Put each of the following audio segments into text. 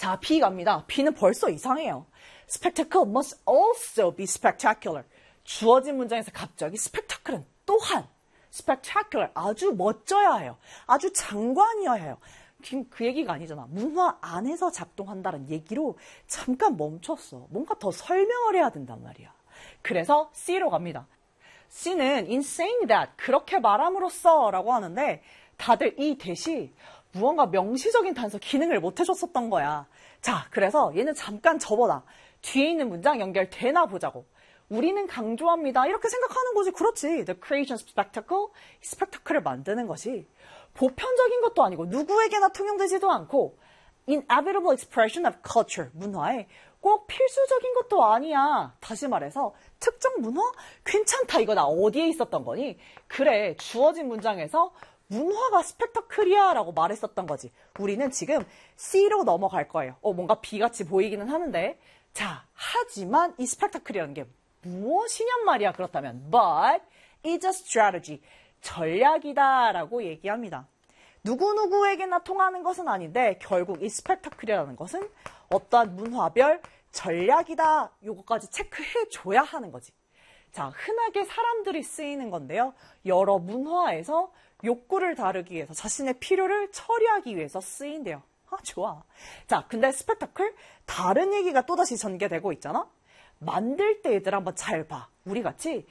자, B 갑니다. B는 벌써 이상해요. Spectacle must also be spectacular. 주어진 문장에서 갑자기 spectacle은 또한 spectacular, 아주 멋져야 해요. 아주 장관이어야 해요. 지금 그 얘기가 아니잖아. 문화 안에서 작동한다는 얘기로 잠깐 멈췄어. 뭔가 더 설명을 해야 된단 말이야. 그래서 C로 갑니다. C는 in saying that, 그렇게 말함으로써 라고 하는데 다들 이 대시 무언가 명시적인 단서 기능을 못 해줬었던 거야. 자, 그래서 얘는 잠깐 접어놔. 뒤에 있는 문장 연결되나 보자고. 우리는 강조합니다. 이렇게 생각하는 거지. 그렇지. The creation of spectacle, 스펙타클을 만드는 것이 보편적인 것도 아니고 누구에게나 통용되지도 않고 inevitable expression of culture, 문화에 꼭 필수적인 것도 아니야. 다시 말해서 특정 문화? 괜찮다. 이거 나 어디에 있었던 거니? 그래, 주어진 문장에서 문화가 스펙타클이야 라고 말했었던 거지. 우리는 지금 C로 넘어갈 거예요. 뭔가 B같이 보이기는 하는데, 자, 하지만 이 스펙타클이라는 게 무엇이냔 말이야. 그렇다면 but it's a strategy, 전략이다 라고 얘기합니다. 누구누구에게나 통하는 것은 아닌데 결국 이 스펙타클이라는 것은 어떠한 문화별 전략이다. 요거까지 체크해줘야 하는 거지. 자, 흔하게 사람들이 쓰이는 건데요. 여러 문화에서 욕구를 다루기 위해서 자신의 필요를 처리하기 위해서 쓰인대요. 아, 좋아. 자, 근데 스펙타클 다른 얘기가 또다시 전개되고 있잖아. 만들 때 얘들 한번 잘 봐. 우리 같이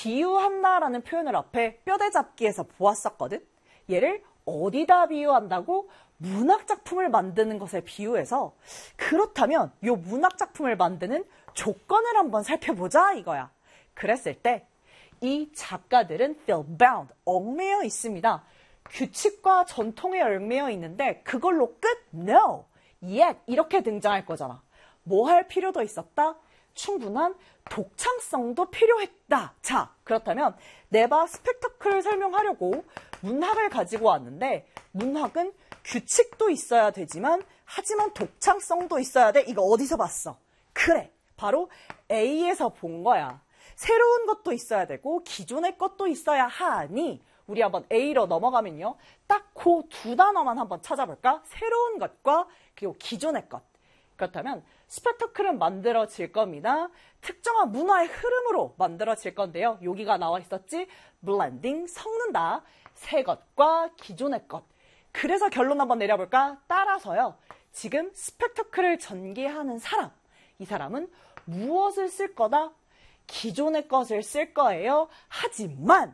비유한다라는 표현을 앞에 뼈대잡기에서 보았었거든. 얘를 어디다 비유한다고? 문학작품을 만드는 것에 비유해서, 그렇다면 이 문학작품을 만드는 조건을 한번 살펴보자 이거야. 그랬을 때 이 작가들은 feel bound, 얽매여 있습니다. 규칙과 전통에 얽매여 있는데 그걸로 끝? No, yet 이렇게 등장할 거잖아. 뭐 할 필요도 있었다? 충분한 독창성도 필요했다. 자, 그렇다면 내가 스펙타클을 설명하려고 문학을 가지고 왔는데 문학은 규칙도 있어야 되지만 하지만 독창성도 있어야 돼. 이거 어디서 봤어? 그래, 바로 A에서 본 거야. 새로운 것도 있어야 되고 기존의 것도 있어야 하니 우리 한번 A로 넘어가면요. 딱 그 두 단어만 한번 찾아볼까? 새로운 것과 그리고 기존의 것. 그렇다면 스펙타클은 만들어질 겁니다. 특정한 문화의 흐름으로 만들어질 건데요. 여기가 나와 있었지? 블렌딩, 섞는다. 새 것과 기존의 것. 그래서 결론 한번 내려볼까? 따라서요. 지금 스펙타클을 전개하는 사람. 이 사람은 무엇을 쓸 거다? 기존의 것을 쓸 거예요. 하지만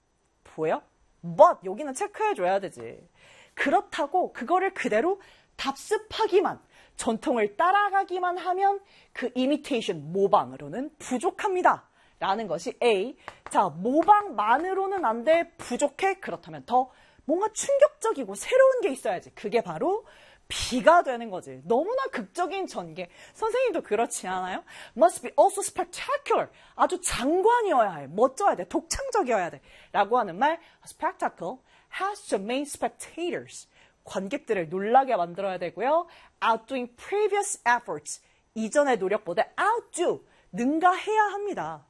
보여? but 여기는 체크해줘야 되지. 그렇다고 그거를 그대로 답습하기만, 전통을 따라가기만 하면 그 imitation, 모방으로는 부족합니다. 라는 것이 A. 자, 모방만으로는 안 돼. 부족해. 그렇다면 더 뭔가 충격적이고 새로운 게 있어야지. 그게 바로 B가 되는 거지. 너무나 극적인 전개. 선생님도 그렇지 않아요? Must be also spectacular. 아주 장관이어야 해. 멋져야 돼. 독창적이어야 돼. 라고 하는 말, A spectacle has to make spectators. 관객들을 놀라게 만들어야 되고요. Outdoing previous efforts. 이전의 노력보다 outdo. 능가해야 합니다.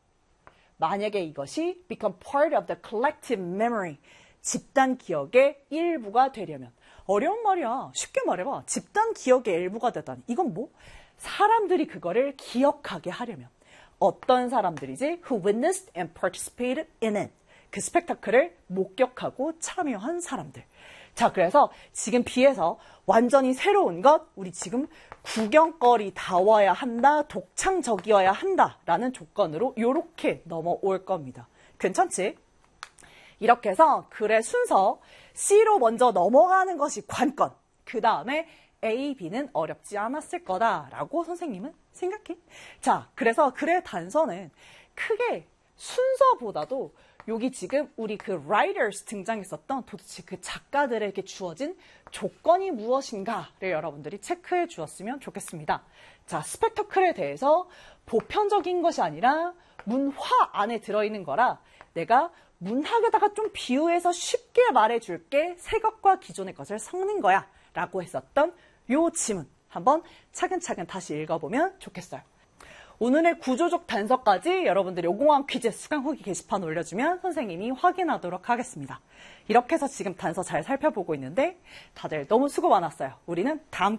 만약에 이것이 become part of the collective memory. 집단 기억의 일부가 되려면. 어려운 말이야. 쉽게 말해봐. 집단 기억의 일부가 되다니. 이건 뭐? 사람들이 그거를 기억하게 하려면. 어떤 사람들이지? Who witnessed and participated in it. 그 스펙타클을 목격하고 참여한 사람들. 자, 그래서 지금 B에서 완전히 새로운 것, 우리 지금 구경거리다워야 한다, 독창적이어야 한다 라는 조건으로 이렇게 넘어올 겁니다. 괜찮지? 이렇게 해서 글의 순서 C로 먼저 넘어가는 것이 관건. 그 다음에 A, B는 어렵지 않았을 거다라고 선생님은 생각해. 자, 그래서 글의 단서는 크게 순서보다도 여기 지금 우리 그 writers 등장했었던 도대체 그 작가들에게 주어진 조건이 무엇인가를 여러분들이 체크해 주었으면 좋겠습니다. 자, 스펙타클에 대해서 보편적인 것이 아니라 문화 안에 들어있는 거라 내가 문학에다가 좀 비유해서 쉽게 말해줄게. 새 것과 기존의 것을 섞는 거야 라고 했었던 요 지문 한번 차근차근 다시 읽어보면 좋겠어요. 오늘의 구조적 단서까지 여러분들이 501 퀴즈 수강 후기 게시판 올려주면 선생님이 확인하도록 하겠습니다. 이렇게 해서 지금 단서 잘 살펴보고 있는데 다들 너무 수고 많았어요. 우리는 다음